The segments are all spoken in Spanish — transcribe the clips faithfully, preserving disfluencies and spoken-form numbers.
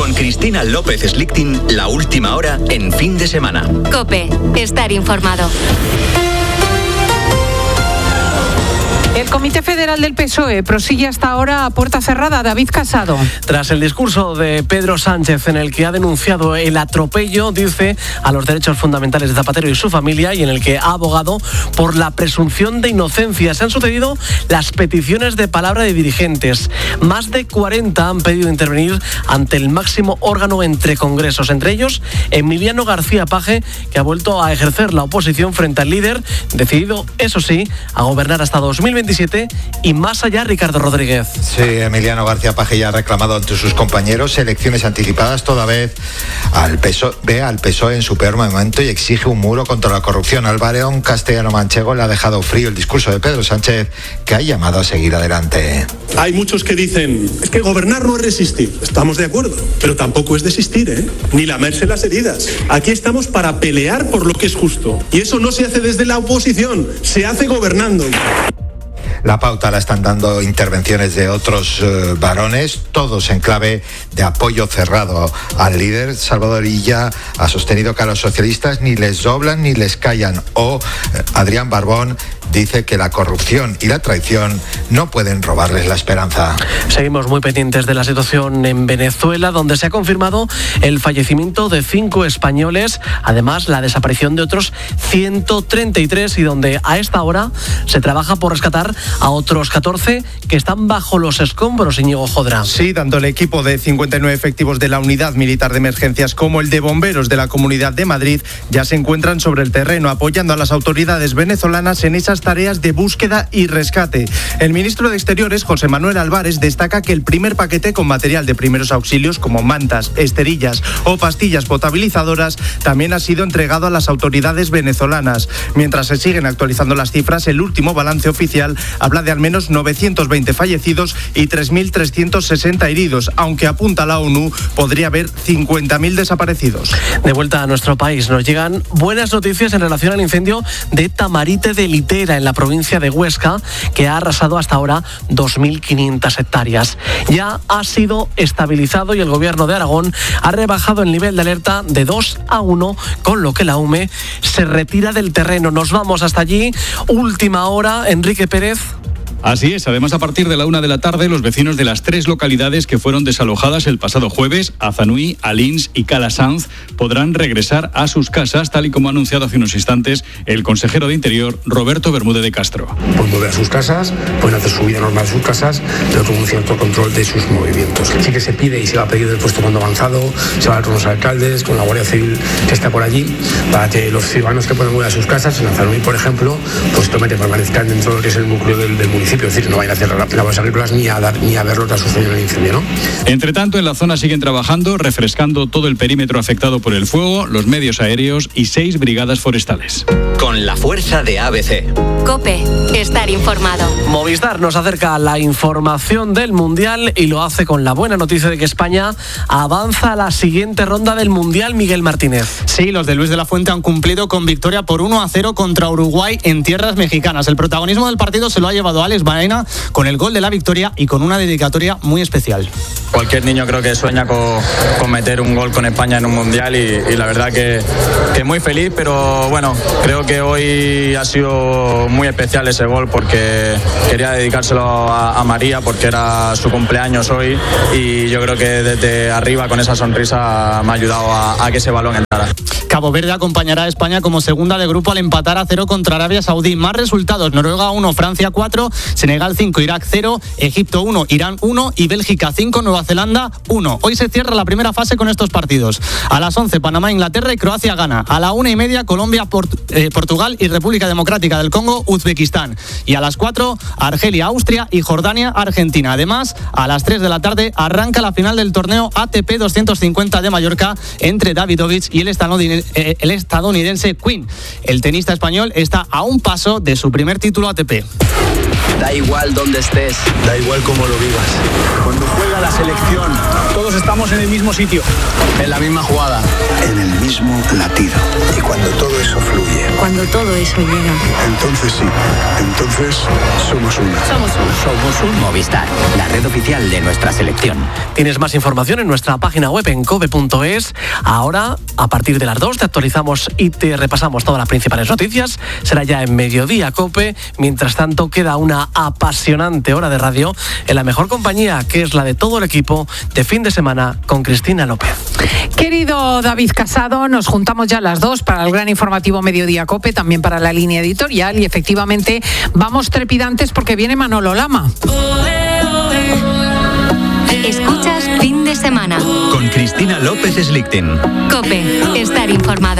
Con Cristina López Slichting, la última hora en fin de semana. COPE, estar informado. El Comité Federal del P S O E prosigue hasta ahora a puerta cerrada. David Casado. Tras el discurso de Pedro Sánchez en el que ha denunciado el atropello, dice, a los derechos fundamentales de Zapatero y su familia, y en el que ha abogado por la presunción de inocencia, se han sucedido las peticiones de palabra de dirigentes. Más de cuarenta han pedido intervenir ante el máximo órgano entre congresos, entre ellos Emiliano García Paje, que ha vuelto a ejercer la oposición frente al líder, decidido, eso sí, a gobernar hasta dos mil veintisiete y más allá. Ricardo Rodríguez. Sí, Emiliano García Paje ya ha reclamado ante sus compañeros elecciones anticipadas, toda vez al P S O E, ve al P S O E en su peor momento y exige un muro contra la corrupción. Al Barón castellano manchego le ha dejado frío el discurso de Pedro Sánchez, que ha llamado a seguir adelante. Hay muchos que dicen, es que gobernar no es resistir. Estamos de acuerdo, pero tampoco es desistir, ¿eh? Ni lamerse las heridas. Aquí estamos para pelear por lo que es justo. Y eso no se hace desde la oposición, se hace gobernando. La pauta la están dando intervenciones de otros eh, varones, todos en clave de apoyo cerrado al líder. Salvador Illa ha sostenido que a los socialistas ni les doblan ni les callan. O eh, Adrián Barbón dice que la corrupción y la traición no pueden robarles la esperanza. Seguimos muy pendientes de la situación en Venezuela, donde se ha confirmado el fallecimiento de cinco españoles, además la desaparición de otros ciento treinta y tres, y donde a esta hora se trabaja por rescatar a otros catorce que están bajo los escombros. Íñigo Jodra. Sí, tanto el equipo de cincuenta y nueve efectivos de la Unidad Militar de Emergencias como el de bomberos de la Comunidad de Madrid ya se encuentran sobre el terreno apoyando a las autoridades venezolanas en esas tareas de búsqueda y rescate. El ministro de Exteriores, José Manuel Álvarez, destaca que el primer paquete con material de primeros auxilios como mantas, esterillas o pastillas potabilizadoras también ha sido entregado a las autoridades venezolanas. Mientras se siguen actualizando las cifras, el último balance oficial habla de al menos novecientos veinte fallecidos y tres mil trescientos sesenta heridos, aunque apunta la ONU, podría haber cincuenta mil desaparecidos. De vuelta a nuestro país, nos llegan buenas noticias en relación al incendio de Tamarite de Litera, en la provincia de Huesca, que ha arrasado hasta ahora dos mil quinientas hectáreas. Ya ha sido estabilizado y el gobierno de Aragón ha rebajado el nivel de alerta de dos a uno, con lo que la U M E se retira del terreno. Nos vamos hasta allí. Última hora, Enrique Pérez. Así es, además a partir de la una de la tarde los vecinos de las tres localidades que fueron desalojadas el pasado jueves, Azanui, Alins y Calasanz, podrán regresar a sus casas, tal y como ha anunciado hace unos instantes el consejero de Interior, Roberto Bermúdez de Castro. Pueden volver a sus casas, pueden hacer su vida normal en sus casas, pero con un cierto control de sus movimientos. Sí que se pide y se va a pedir del puesto de mando avanzado, se va a hablar con los alcaldes, con la Guardia Civil que está por allí, para que los ciudadanos que pueden volver a sus casas, en Azanui por ejemplo, pues tomen permanezcan dentro de lo que es el núcleo del, del municipio. Es decir, no vayan a cerrar las labores agrícolas ni a dar ni a ver lo que ha sucedido en el incendio, ¿no? Entre tanto, en la zona siguen trabajando, refrescando todo el perímetro afectado por el fuego, los medios aéreos y seis brigadas forestales. Con la fuerza de A B C. COPE, estar informado. Movistar nos acerca a la información del Mundial y lo hace con la buena noticia de que España avanza a la siguiente ronda del Mundial. Miguel Martínez. Sí, los de Luis de la Fuente han cumplido con victoria por uno a cero contra Uruguay en tierras mexicanas. El protagonismo del partido se lo ha llevado Alex Baena con el gol de la victoria y con una dedicatoria muy especial. Cualquier niño creo que sueña con, con meter un gol con España en un Mundial y, y la verdad que, que muy feliz, pero bueno, creo que hoy ha sido muy especial ese gol porque quería dedicárselo a, a María porque era su cumpleaños hoy y yo creo que desde arriba con esa sonrisa me ha ayudado a, a que ese balón entrara. Cabo Verde acompañará a España como segunda de grupo al empatar a cero contra Arabia Saudí. Más resultados: Noruega uno, Francia cuatro, Senegal cinco, Irak cero, Egipto uno, Irán uno y Bélgica cinco, Nueva Zelanda uno. Hoy se cierra la primera fase con estos partidos. A las once, Panamá, Inglaterra y Croacia gana. A la una y media, Colombia, Port- eh, Portugal y República Democrática del Congo, Uzbekistán. Y a las cuatro, Argelia, Austria y Jordania, Argentina. Además, a las tres de la tarde arranca la final del torneo A T P doscientos cincuenta de Mallorca entre Davidovich y el estadounidense el estadounidense Quinn. El tenista español está a un paso de su primer título A T P. Da igual dónde estés, da igual cómo lo vivas. Cuando juega la selección, todos estamos en el mismo sitio, en la misma jugada. en el mismo latido. Y cuando todo eso fluye, cuando todo eso llega, entonces sí, entonces somos uno. Somos uno. Somos un Movistar, la red oficial de nuestra selección. Tienes más información en nuestra página web en cope punto es. Ahora, a partir de las dos, te actualizamos y te repasamos todas las principales noticias. Será ya en Mediodía Cope. Mientras tanto, queda una apasionante hora de radio en la mejor compañía, que es la de todo el equipo de fin de semana con Cristina López. Querido David Casado, nos juntamos ya las dos para el gran informativo Mediodía Cope, también para la línea editorial, y efectivamente vamos trepidantes porque viene Manolo Lama. Escuchas Fin de Semana con Cristina López Slichting. Cope, estar informado.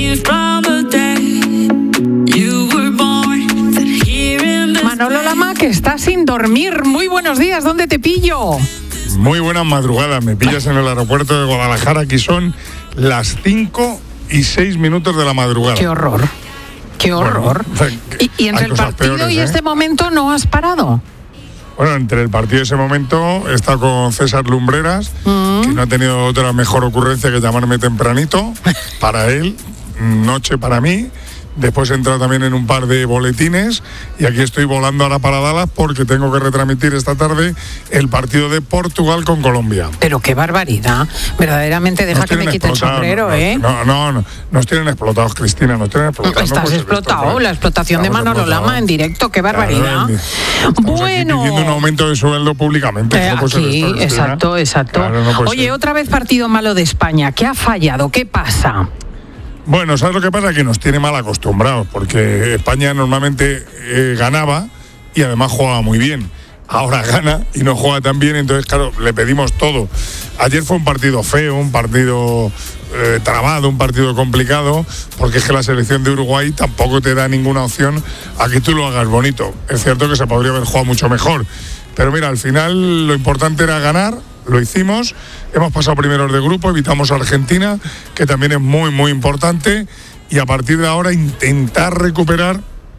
Manolo Lama, que está sin dormir. Muy buenos días, ¿dónde te pillo? Muy buenas madrugadas, me pillas en el aeropuerto de Guadalajara. Aquí son las cinco y seis minutos de la madrugada. Qué horror, qué horror. Bueno, y, y entre el partido peores, y ¿eh? este momento no has parado. Bueno, entre el partido y ese momento he estado con César Lumbreras, mm. que no ha tenido otra mejor ocurrencia que llamarme tempranito, para él, noche para mí. Después he entrado también en un par de boletines y aquí estoy volando ahora para Dallas porque tengo que retransmitir esta tarde el partido de Portugal con Colombia. Pero qué barbaridad, verdaderamente deja que me quite el sombrero, no, ¿eh? No, no, no, nos tienen explotados, Cristina, nos tienen explotados. Estás no explotado, esto, la explotación de Manolo explotado. Lama en directo, qué barbaridad. Claro, bueno. Pidiendo un aumento de sueldo públicamente. Eh, no aquí, esto, exacto, exacto. Claro, no Oye, ser. Otra vez partido malo de España, ¿qué ha fallado? ¿Qué pasa? Bueno, ¿sabes lo que pasa? Que nos tiene mal acostumbrados, porque España normalmente eh, ganaba y además jugaba muy bien. Ahora gana y no juega tan bien, entonces, claro, le pedimos todo. Ayer fue un partido feo, un partido eh, trabado, un partido complicado, porque es que la selección de Uruguay tampoco te da ninguna opción a que tú lo hagas bonito. Es cierto que se podría haber jugado mucho mejor, pero mira, al final lo importante era ganar. Lo hicimos, hemos pasado primeros de grupo, evitamos a Argentina, que también es muy, muy importante, y a partir de ahora intentar recuperar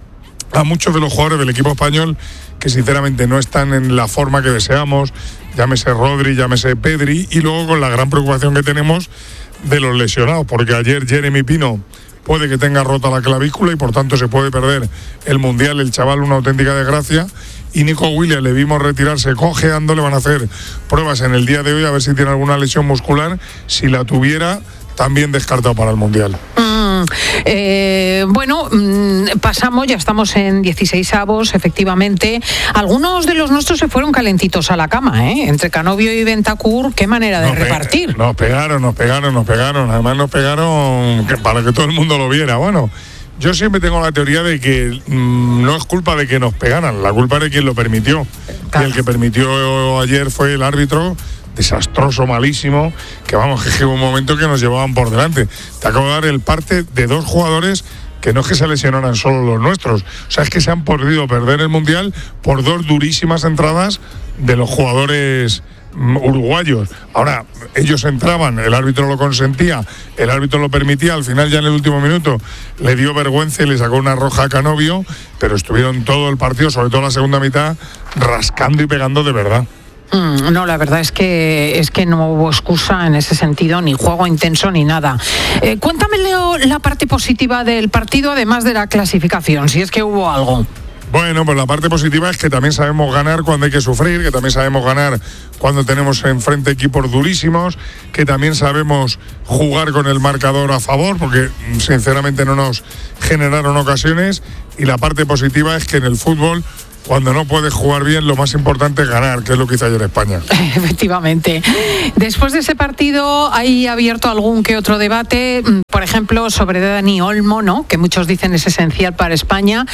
a muchos de los jugadores del equipo español que sinceramente no están en la forma que deseamos, llámese Rodri, llámese Pedri, y luego con la gran preocupación que tenemos de los lesionados, porque ayer Jeremy Pino puede que tenga rota la clavícula y por tanto se puede perder el Mundial, el chaval, una auténtica desgracia. Y Nico Williams le vimos retirarse cojeando, le van a hacer pruebas en el día de hoy a ver si tiene alguna lesión muscular. Si la tuviera, también descartado para el Mundial. Mm, eh, bueno, mm, pasamos, ya estamos en dieciseisavos, efectivamente. Algunos de los nuestros se fueron calentitos a la cama, ¿eh? Entre Canovio y Bentancur, qué manera de nos repartir. Pe- nos pegaron, nos pegaron, nos pegaron. Además nos pegaron que, para que todo el mundo lo viera. Bueno, yo siempre tengo la teoría de que mmm, no es culpa de que nos pegaran, la culpa es de quien lo permitió. Claro. Y el que permitió ayer fue el árbitro, desastroso, malísimo, que vamos, que hubo un momento que nos llevaban por delante. Te acabo de dar el parte de dos jugadores que no es que se lesionaran solo los nuestros, o sea, es que se han podido perder el Mundial por dos durísimas entradas de los jugadores uruguayos. Ahora, ellos entraban, el árbitro lo consentía, el árbitro lo permitía, al final ya en el último minuto le dio vergüenza y le sacó una roja a Canovio, pero estuvieron todo el partido, sobre todo la segunda mitad, rascando y pegando de verdad. Mm, no, la verdad es que es que no hubo excusa en ese sentido, ni juego intenso ni nada. Eh, cuéntame, Leo, la parte positiva del partido, además de la clasificación, si es que hubo algo. Bueno, pues la parte positiva es que también sabemos ganar cuando hay que sufrir, que también sabemos ganar cuando tenemos enfrente equipos durísimos, que también sabemos jugar con el marcador a favor, porque sinceramente no nos generaron ocasiones, y la parte positiva es que en el fútbol, cuando no puedes jugar bien, lo más importante es ganar, que es lo que hizo ayer España. Efectivamente. Después de ese partido hay abierto algún que otro debate, por ejemplo, sobre Dani Olmo, ¿no? Que muchos dicen es esencial para España,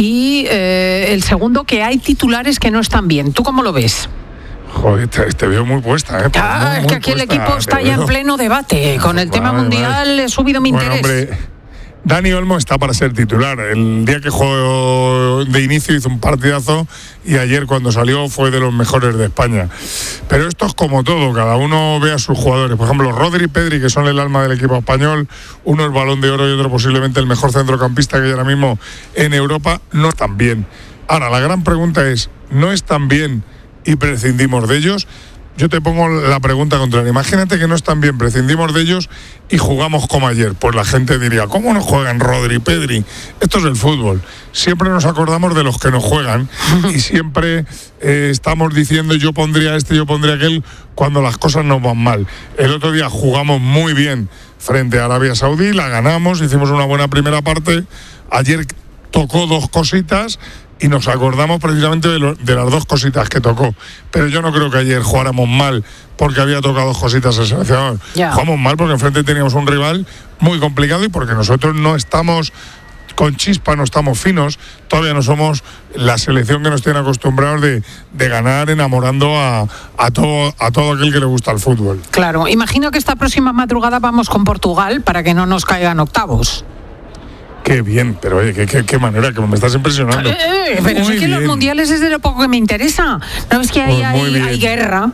y eh, el segundo, que hay titulares que no están bien. ¿Tú cómo lo ves? Joder, te, te veo muy puesta, ¿eh? Ah, muy, es muy que aquí puesta, el equipo está ya veo. en pleno debate. Con el vale, tema mundial vale. He subido mi bueno, interés. Hombre, Dani Olmo está para ser titular. El día que jugó de inicio hizo un partidazo y ayer cuando salió fue de los mejores de España. Pero esto es como todo, cada uno ve a sus jugadores. Por ejemplo, Rodri y Pedri, que son el alma del equipo español, uno es Balón de Oro y otro posiblemente el mejor centrocampista que hay ahora mismo en Europa, no están bien. Ahora, la gran pregunta es, ¿no están bien y prescindimos de ellos? yo te pongo la pregunta contraria. Imagínate que no están bien, prescindimos de ellos y jugamos como ayer. Pues la gente diría, ¿cómo no juegan Rodri, Pedri? Esto es el fútbol. Siempre nos acordamos de los que no juegan y siempre eh, estamos diciendo yo pondría este, yo pondría aquel, cuando las cosas nos van mal. El otro día jugamos muy bien frente a Arabia Saudí, la ganamos, hicimos una buena primera parte. Ayer tocó dos cositas y nos acordamos precisamente de, lo, de las dos cositas que tocó. Pero yo no creo que ayer jugáramos mal porque había tocado dos cositas el seleccionador. Yeah. Jugamos mal porque enfrente teníamos un rival muy complicado y porque nosotros no estamos con chispa, no estamos finos, todavía no somos la selección que nos tiene acostumbrados de, de ganar enamorando a, a, todo, a todo aquel que le gusta el fútbol. Claro, imagino que esta próxima madrugada vamos con Portugal para que no nos caigan octavos. Qué bien, pero oye, qué, qué, qué manera, que me estás impresionando. Eh, eh, pero muy es que bien. Los mundiales es de lo poco que me interesa. No es que hay, pues hay, hay guerra.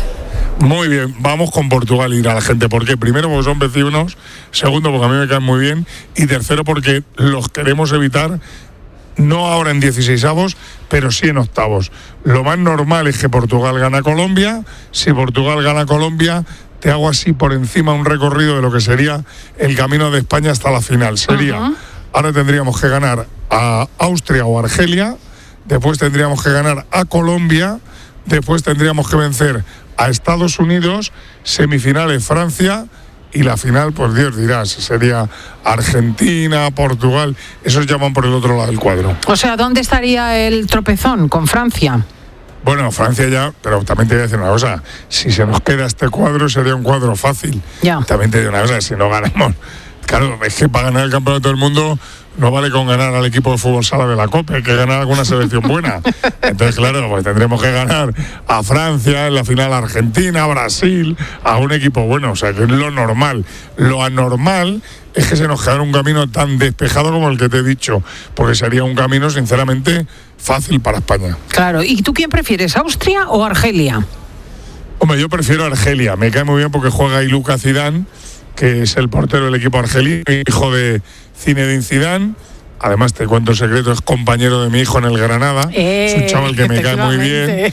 Muy bien, vamos con Portugal y ir a la gente. ¿Por qué? Primero, porque son vecinos. Segundo, porque a mí me caen muy bien. Y tercero, porque los queremos evitar, no ahora en dieciseisavos, pero sí en octavos. Lo más normal es que Portugal gane a Colombia. Si Portugal gana a Colombia, te hago así por encima un recorrido de lo que sería el camino de España hasta la final. Sería... Uh-huh. Ahora tendríamos que ganar a Austria o Argelia, después tendríamos que ganar a Colombia, después tendríamos que vencer a Estados Unidos, semifinales Francia y la final, pues Dios dirá, sería Argentina, Portugal, esos llaman por el otro lado del cuadro. O sea, ¿dónde estaría el tropezón con Francia? Bueno, Francia ya, pero también te voy a decir una cosa, si se nos queda este cuadro sería un cuadro fácil. Ya. También te digo una cosa, si no ganamos... Claro, es que para ganar el campeonato del mundo no vale con ganar al equipo de fútbol sala de la Copa, hay que ganar alguna selección buena. Entonces, claro, pues tendremos que ganar a Francia, en la final a Argentina, a Brasil, a un equipo bueno, o sea, que es lo normal. Lo anormal es que se nos quedara un camino tan despejado como el que te he dicho, porque sería un camino, sinceramente, fácil para España. Claro, ¿y tú quién prefieres, Austria o Argelia? Hombre, yo prefiero Argelia, me cae muy bien porque juega ahí Lucas Zidane, que es el portero del equipo argelino, hijo de Zinedine Zidane. Además, te cuento el secreto, es compañero de mi hijo en el Granada. Eh, es un chaval que me cae muy bien.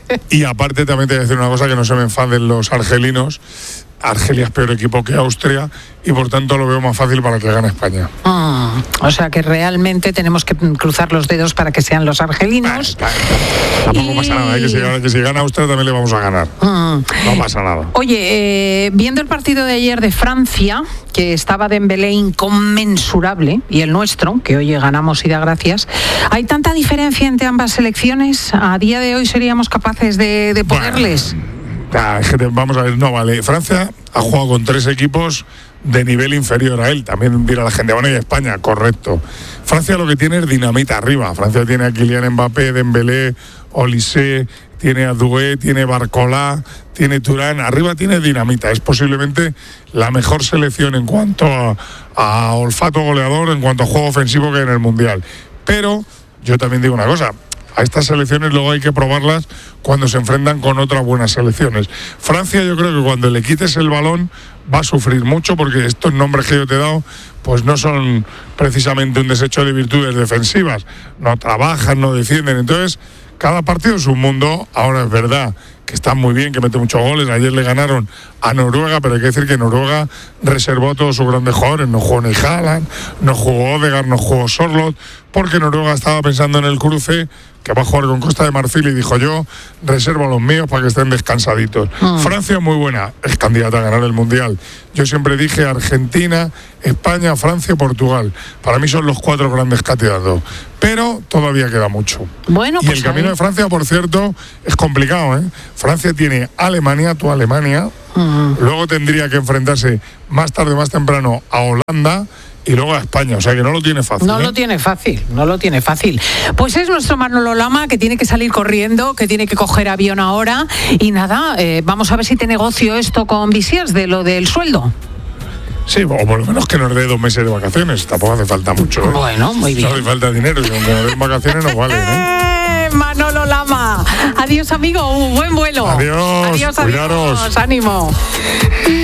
Y aparte también te voy a decir una cosa, que no se me enfaden los argelinos. Argelia es peor equipo que Austria y por tanto lo veo más fácil para que gane España. Mm, o sea que realmente tenemos que cruzar los dedos para que sean los argelinos. Claro, claro. Tampoco y... pasa nada, ¿eh? que, si, que si gana Austria también le vamos a ganar. Mm. No pasa nada. Oye, eh, viendo el partido de ayer de Francia, que estaba Dembélé inconmensurable, y el nuestro, que hoy ganamos y da gracias, ¿hay tanta diferencia entre ambas selecciones? ¿A día de hoy seríamos capaces de, de ponerles? Bueno. Vamos a ver, no vale. Francia ha jugado con tres equipos de nivel inferior a él. También dirá la gente, bueno, y España, correcto. Francia lo que tiene es dinamita arriba. Francia tiene a Kylian Mbappé, Dembélé, Olise, tiene a Doué, tiene Barcola, tiene Turán. Arriba tiene dinamita. Es posiblemente la mejor selección en cuanto a, a olfato goleador, en cuanto a juego ofensivo que hay en el Mundial. Pero yo también digo una cosa. A estas selecciones luego hay que probarlas cuando se enfrentan con otras buenas selecciones. Francia, yo creo que cuando le quites el balón va a sufrir mucho, porque estos nombres que yo te he dado pues no son precisamente un desecho de virtudes defensivas. No trabajan, no defienden. Entonces, cada partido es un mundo. Ahora es verdad que están muy bien, que mete muchos goles. Ayer le ganaron a Noruega, pero hay que decir que Noruega reservó a todos sus grandes jugadores. No jugó ni Haaland, no jugó Odegaard, no jugó Sorloth, porque Noruega estaba pensando en el cruce que va a jugar con Costa de Marfil y dijo, yo reservo a los míos para que estén descansaditos. Mm. Francia muy buena, es candidata a ganar el Mundial. Yo siempre dije Argentina, España, Francia, Portugal. Para mí son los cuatro grandes candidatos. Pero todavía queda mucho. Bueno, y pues el camino ahí. de Francia, por cierto, es complicado, ¿eh? Francia tiene Alemania, tu Alemania. Mm. Luego tendría que enfrentarse más tarde, más temprano a Holanda. Y luego a España, o sea que no lo tiene fácil. No ¿eh? lo tiene fácil, no lo tiene fácil. Pues es nuestro Manolo Lama, que tiene que salir corriendo, que tiene que coger avión ahora. Y nada, eh, vamos a ver si te negocio esto con Visiers de lo del sueldo. Sí, o por lo menos que nos dé dos meses de vacaciones. Tampoco hace falta mucho, ¿eh? Bueno, muy bien. No hace falta dinero, y aunque nos den vacaciones nos vale, ¿eh? Manolo Lama. Adiós, amigo, un buen vuelo. Adiós, adiós, cuidaros. Adiós, ánimo.